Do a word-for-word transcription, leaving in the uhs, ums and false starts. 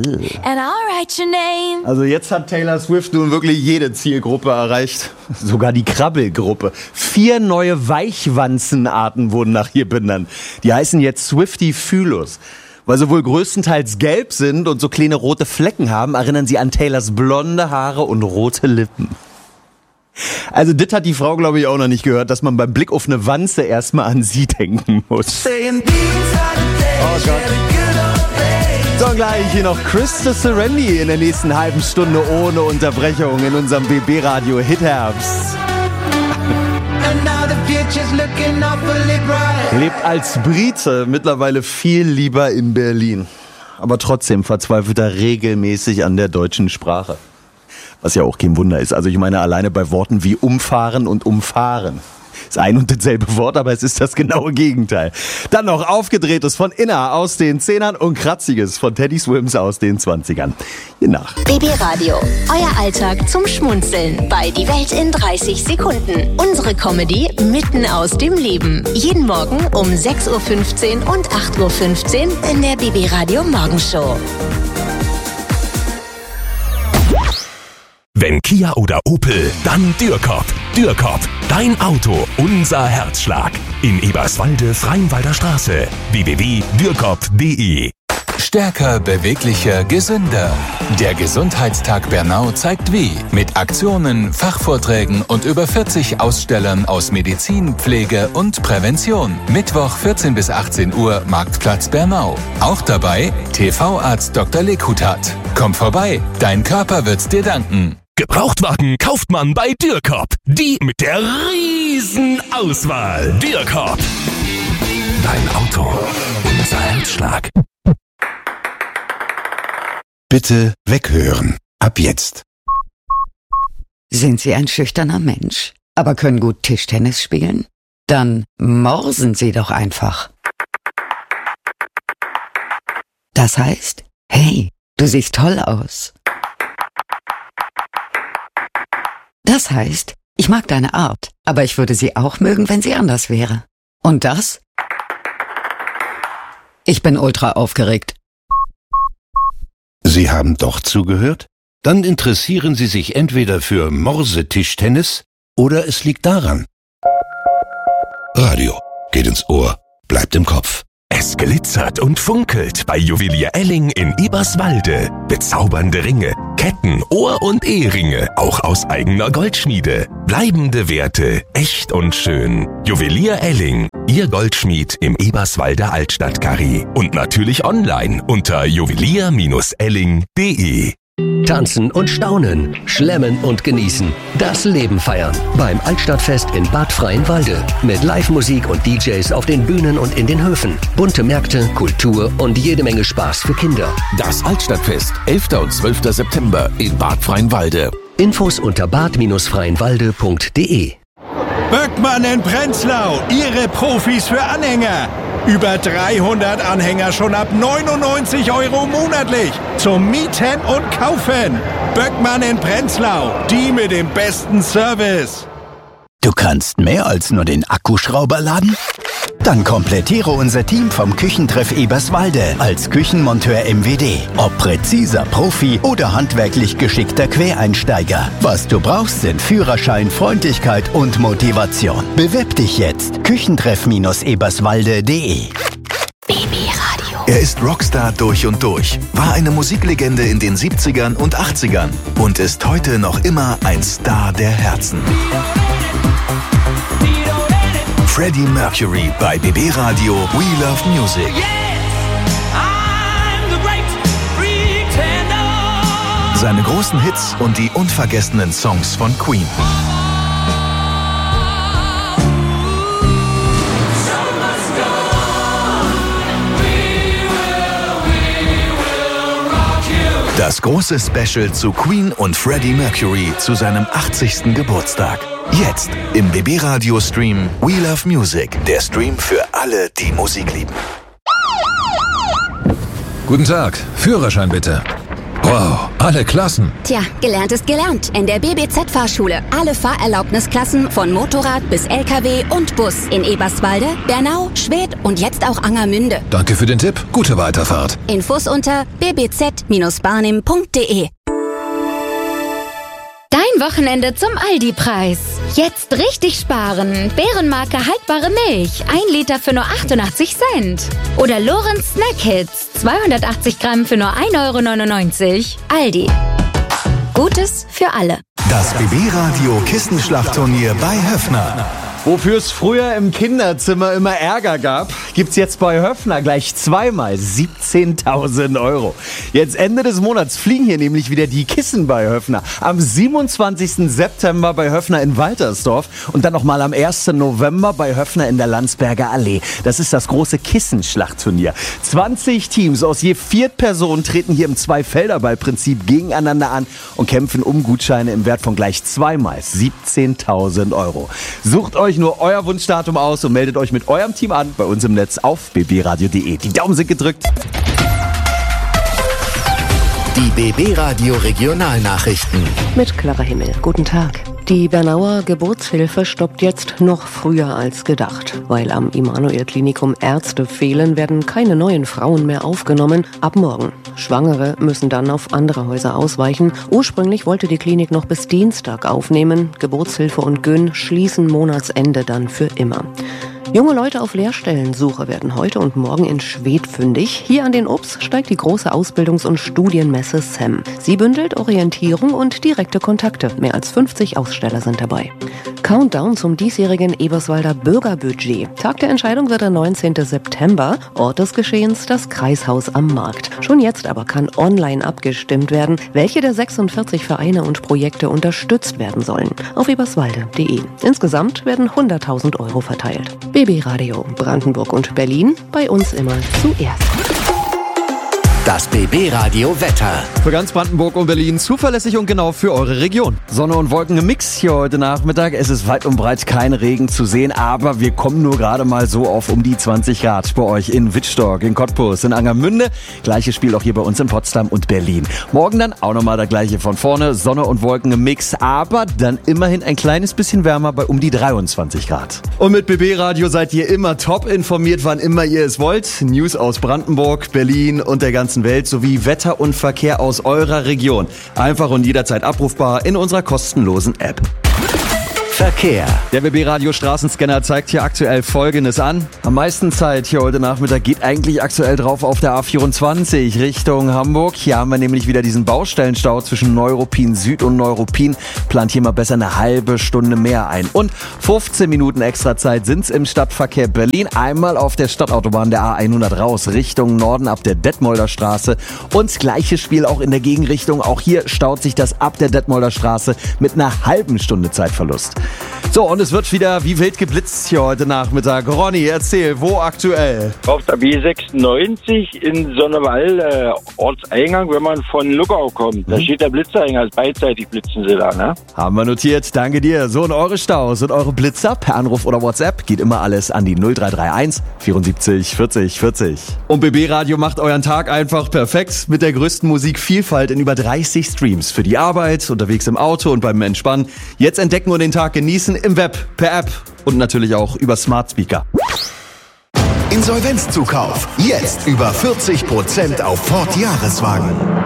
And I'll write your name. Also jetzt hat Taylor Swift nun wirklich jede Zielgruppe erreicht. Sogar die Krabbelgruppe. Vier neue Weichwanzenarten wurden nach ihr benannt. Die heißen jetzt Swiftie-Phylus. Weil sie wohl größtenteils gelb sind und so kleine rote Flecken haben, erinnern sie an Taylors blonde Haare und rote Lippen. Also das hat die Frau, glaube ich, auch noch nicht gehört, dass man beim Blick auf eine Wanze erstmal an sie denken muss. Oh Gott. So, gleich hier noch Krista Serendi in der nächsten halben Stunde ohne Unterbrechung in unserem B B-Radio Hitherbst. Lebt als Brite, mittlerweile viel lieber in Berlin. Aber trotzdem verzweifelt er regelmäßig an der deutschen Sprache. Was ja auch kein Wunder ist. Also ich meine alleine bei Worten wie umfahren und umfahren. Ist ein und dasselbe Wort, aber es ist das genaue Gegenteil. Dann noch Aufgedrehtes von Inna aus den Zehnern und Kratziges von Teddy Swims aus den Zwanzigern. Je nach. B B Radio, euer Alltag zum Schmunzeln bei Die Welt in dreißig Sekunden. Unsere Comedy mitten aus dem Leben. Jeden Morgen um sechs Uhr fünfzehn und acht Uhr fünfzehn in der B B Radio Morgenshow. Wenn Kia oder Opel, dann Dürrkop. Dürrkop, dein Auto, unser Herzschlag. In Eberswalde, Freienwalder Straße. w w w punkt dürrkop punkt d e. Stärker, beweglicher, gesünder. Der Gesundheitstag Bernau zeigt wie. Mit Aktionen, Fachvorträgen und über vierzig Ausstellern aus Medizin, Pflege und Prävention. Mittwoch vierzehn bis achtzehn Uhr, Marktplatz Bernau. Auch dabei T V-Arzt Doktor Lekutat. Komm vorbei, dein Körper wird's dir danken. Gebrauchtwagen kauft man bei Dürrkop. Die mit der riesen Auswahl. Dürrkop. Dein Auto, unser Herzschlag. Bitte weghören. Ab jetzt. Sind Sie ein schüchterner Mensch, aber können gut Tischtennis spielen? Dann morsen Sie doch einfach. Das heißt, hey, du siehst toll aus. Das heißt, ich mag deine Art, aber ich würde sie auch mögen, wenn sie anders wäre. Und das? Ich bin ultra aufgeregt. Sie haben doch zugehört? Dann interessieren Sie sich entweder für Morsetischtennis oder es liegt daran. Radio geht ins Ohr, bleibt im Kopf. Es glitzert und funkelt bei Juwelier Elling in Eberswalde. Bezaubernde Ringe, Ketten, Ohr- und Eheringe, auch aus eigener Goldschmiede. Bleibende Werte, echt und schön. Juwelier Elling, Ihr Goldschmied im Eberswalder Altstadtkarree. Und natürlich online unter juwelier Bindestrich elling punkt d e. Tanzen und staunen, schlemmen und genießen. Das Leben feiern. Beim Altstadtfest in Bad Freienwalde. Mit Live-Musik und D Js auf den Bühnen und in den Höfen. Bunte Märkte, Kultur und jede Menge Spaß für Kinder. Das Altstadtfest, elfter und zwölfter September in Bad Freienwalde. Infos unter bad Bindestrich freienwalde punkt d e. Böckmann in Prenzlau, Ihre Profis für Anhänger. Über dreihundert Anhänger schon ab neunundneunzig Euro monatlich. Zum Mieten und Kaufen. Böckmann in Prenzlau, die mit dem besten Service. Du kannst mehr als nur den Akkuschrauber laden? Dann komplettiere unser Team vom Küchentreff Eberswalde als Küchenmonteur M W D. Ob präziser Profi oder handwerklich geschickter Quereinsteiger. Was du brauchst, sind Führerschein, Freundlichkeit und Motivation. Bewirb dich jetzt. Küchentreff Eberswalde punkt d e. B B Radio. Er ist Rockstar durch und durch, war eine Musiklegende in den siebzigern und achtzigern und ist heute noch immer ein Star der Herzen. Freddie Mercury bei B B Radio We Love Music. Seine großen Hits und die unvergessenen Songs von Queen. Das große Special zu Queen und Freddie Mercury zu seinem achtzigsten Geburtstag. Jetzt im B B Radio Stream We Love Music. Der Stream für alle, die Musik lieben. Guten Tag, Führerschein bitte. Wow, alle Klassen. Tja, gelernt ist gelernt. In der B B Z-Fahrschule. Alle Fahrerlaubnisklassen von Motorrad bis L K W und Bus. In Eberswalde, Bernau, Schwedt und jetzt auch Angermünde. Danke für den Tipp. Gute Weiterfahrt. Infos unter b b z Bindestrich barnim Punkt d e. Dein Wochenende zum Aldi-Preis. Jetzt richtig sparen. Bärenmarke haltbare Milch. ein Liter für nur achtundachtzig Cent. Oder Lorenz Snack Hits. zweihundertachtzig Gramm für nur ein Euro neunundneunzig. Aldi. Gutes für alle. Das B B-Radio Kissenschlachtturnier bei Höffner. Wofür es früher im Kinderzimmer immer Ärger gab, gibt's jetzt bei Höffner gleich zweimal siebzehntausend Euro. Jetzt Ende des Monats fliegen hier nämlich wieder die Kissen bei Höffner. Am siebenundzwanzigsten September bei Höffner in Waltersdorf und dann nochmal am ersten November bei Höffner in der Landsberger Allee. Das ist das große Kissenschlachtturnier. zwanzig Teams aus je vier Personen treten hier im Zwei-Felder-Ball-Prinzip gegeneinander an und kämpfen um Gutscheine im Wert von gleich zweimal siebzehntausend Euro. Sucht euch nur euer Wunschdatum aus und meldet euch mit eurem Team an bei uns im Netz auf b b radio punkt d e. Die Daumen sind gedrückt. Die B B-Radio Regionalnachrichten. Mit Clara Himmel. Guten Tag. Die Bernauer Geburtshilfe stoppt jetzt noch früher als gedacht. Weil am Immanuel-Klinikum Ärzte fehlen, werden keine neuen Frauen mehr aufgenommen. Ab morgen. Schwangere müssen dann auf andere Häuser ausweichen. Ursprünglich wollte die Klinik noch bis Dienstag aufnehmen. Geburtshilfe und Gyn schließen Monatsende dann für immer. Junge Leute auf Lehrstellensuche werden heute und morgen in Schwedt fündig. Hier an den Ups steigt die große Ausbildungs- und Studienmesse S E M. Sie bündelt Orientierung und direkte Kontakte. Mehr als fünfzig Aussteller sind dabei. Countdown zum diesjährigen Eberswalder Bürgerbudget. Tag der Entscheidung wird der neunzehnten September. Ort des Geschehens das Kreishaus am Markt. Schon jetzt aber kann online abgestimmt werden, welche der sechsundvierzig Vereine und Projekte unterstützt werden sollen. Auf eberswalde punkt d e. Insgesamt werden hunderttausend Euro verteilt. B B-Radio Brandenburg und Berlin, bei uns immer zuerst. Das B B-Radio Wetter. Für ganz Brandenburg und Berlin zuverlässig und genau für eure Region. Sonne und Wolken im Mix hier heute Nachmittag. Es ist weit und breit kein Regen zu sehen, aber wir kommen nur gerade mal so auf um die zwanzig Grad bei euch in Wittstock, in Cottbus, in Angermünde. Gleiches Spiel auch hier bei uns in Potsdam und Berlin. Morgen dann auch nochmal der gleiche von vorne. Sonne und Wolken im Mix, aber dann immerhin ein kleines bisschen wärmer bei um die dreiundzwanzig Grad. Und mit B B-Radio seid ihr immer top informiert, wann immer ihr es wollt. News aus Brandenburg, Berlin und der ganzen Welt sowie Wetter und Verkehr aus eurer Region. Einfach und jederzeit abrufbar in unserer kostenlosen App. Verkehr. Der B B-Radio Straßenscanner zeigt hier aktuell Folgendes an. Am meisten Zeit hier heute Nachmittag geht eigentlich aktuell drauf auf der A vierundzwanzig Richtung Hamburg. Hier haben wir nämlich wieder diesen Baustellenstau zwischen Neuruppin Süd und Neuruppin. Plant hier mal besser eine halbe Stunde mehr ein. Und fünfzehn Minuten extra Zeit sind's im Stadtverkehr Berlin. Einmal auf der Stadtautobahn der A hundert raus Richtung Norden ab der Detmolder Straße. Und gleiches Spiel auch in der Gegenrichtung. Auch hier staut sich das ab der Detmolder Straße mit einer halben Stunde Zeitverlust. So, und es wird wieder wie wild geblitzt hier heute Nachmittag. Ronny, erzähl, wo aktuell? Auf der B sechsundneunzig in Sonnewald, äh, Ortseingang, wenn man von Luckau kommt. Da hm. steht der Blitzereingang, also beidseitig blitzen sie da, ne? Haben wir notiert, danke dir. So, und eure Staus und eure Blitzer per Anruf oder WhatsApp geht immer alles an die null drei drei eins vierundsiebzig vierzig vierzig. Und B B-Radio macht euren Tag einfach perfekt mit der größten Musikvielfalt in über dreißig Streams. Für die Arbeit, unterwegs im Auto und beim Entspannen. Jetzt entdecken und den Tag genießen im Web, per App und natürlich auch über Smart Speaker. Insolvenzzukauf. Jetzt über vierzig Prozent auf Ford Jahreswagen.